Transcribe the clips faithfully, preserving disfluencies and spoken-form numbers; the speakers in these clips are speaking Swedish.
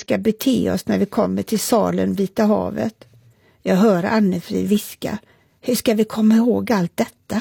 ska bete oss när vi kommer till salen Vita havet. Jag hör Anne-Frid viska. Hur ska vi komma ihåg allt detta?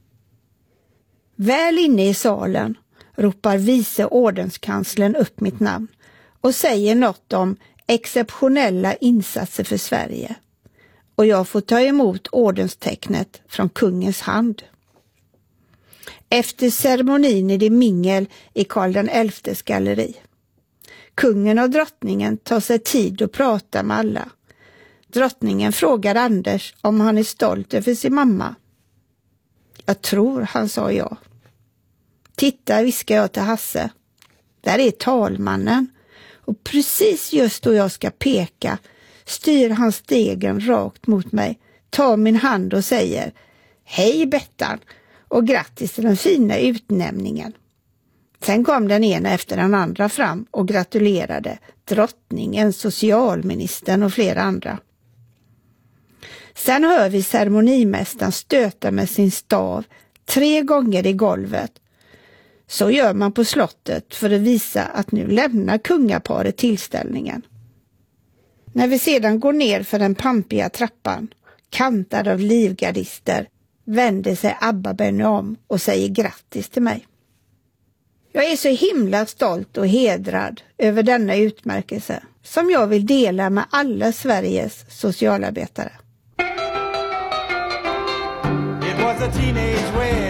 Väl inne i salen ropar vice ordenskanslern upp mitt namn och säger något om exceptionella insatser för Sverige. Och jag får ta emot ordenstecknet från kungens hand. Efter ceremonin är det mingel i Karl den elftes galleri. Kungen och drottningen tar sig tid att prata med alla. Drottningen frågar Anders om han är stolt över sin mamma. Jag tror han sa ja. Titta, viskar jag till Hasse. Där är talmannen. Och precis just då jag ska peka styr han stegen rakt mot mig, tar min hand och säger hej Bettan och grattis till den fina utnämningen. Sen kom den ena efter den andra fram och gratulerade drottningen, socialministern och flera andra. Sen hör vi ceremonimästaren stöta med sin stav tre gånger i golvet. Så gör man på slottet för att visa att nu lämnar kungaparet tillställningen. När vi sedan går ner för den pampiga trappan, kantad av livgardister, vänder sig Abba Benny om och säger grattis till mig. Jag är så himla stolt och hedrad över denna utmärkelse som jag vill dela med alla Sveriges socialarbetare. It was a teenage way.